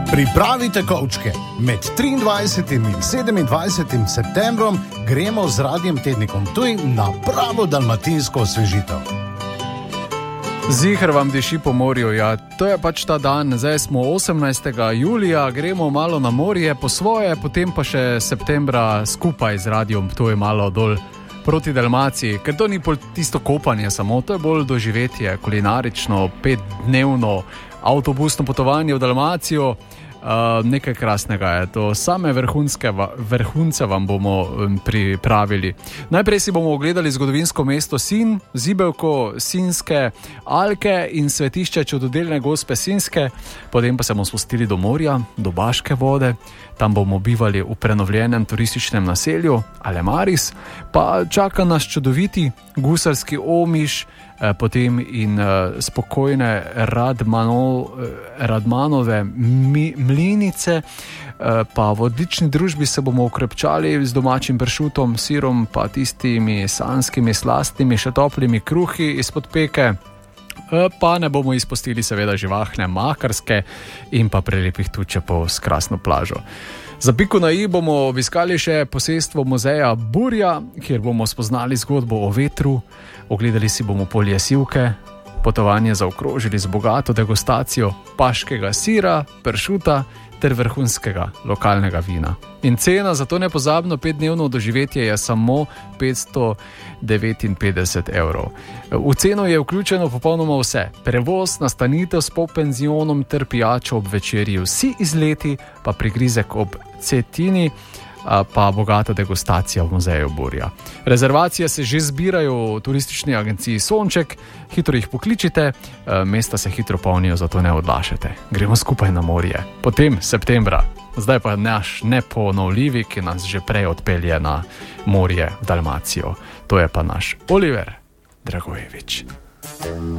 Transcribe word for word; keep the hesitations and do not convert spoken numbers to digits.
Pripravite kovčke. Med triindvajsetim in sedemindvajsetim septembrom gremo z Radiem Tednikom Ptuj na pravo dalmatinsko osvežitev. Ziher vam diši po morju, ja, to je pač ta dan, zdaj smo osemnajstega julija, gremo malo na morje po svoje, potem pa še septembra skupaj z Radiom Ptuj malo dol proti Dalmaciji, ker to ni tisto kopanje samo, to je bolj doživetje, kulinarično, petdnevno avtobusno potovanje v Dalmacijo. Uh, nekaj krasnega je to, same vrhunske, vrhunce vam bomo um, pripravili. Najprej si bomo ogledali zgodovinsko mesto Sinj, zibelko Sinjske Alke in svetišče čudodelne gospe Sinjske, potem pa se bomo spustili do morja, do Baške vode, tam bomo bivali v prenovljenem turističnem naselju Alemaris, pa čaka nas čudoviti gusarski Omiš, potem in uh, spokojne Radmanov, Radmanove mi, mlinice, uh, pa v odlični družbi se bomo ukrepčali z domačim pršutom, sirom, pa tistimi sanskimi slastnimi, še toplimi kruhi izpod peke, uh, pa ne bomo izpustili seveda živahne Makarske in pa prelepih tučepov s krasno plažo. Za piko na i bomo obiskali še posestvo muzeja Burja, kjer bomo spoznali zgodbo o vetru, ogledali si bomo polje sivke, potovanje zaokrožili z bogato degustacijo paškega sira, pršuta ter vrhunskega lokalnega vina. In cena za to nepozabno petdnevno doživetje je samo petsto devetinpetdeset evrov. V ceno je vključeno popolnoma vse. Prevoz, nastanitev s polpenzionom ter pijačo ob večerji, vsi izleti, pa prigrizek ob cetini, pa bogata degustacija v muzeju Burja. Rezervacije se že zbirajo v turistični agenciji Sonček, hitro jih pokličite, mesta se hitro polnijo, zato ne odlašajte. Gremo skupaj na morje. Potem septembra, zdaj pa naš neponovljivi, ki nas že prej odpelje na morje v Dalmacijo. To je pa naš Oliver Dragojevič.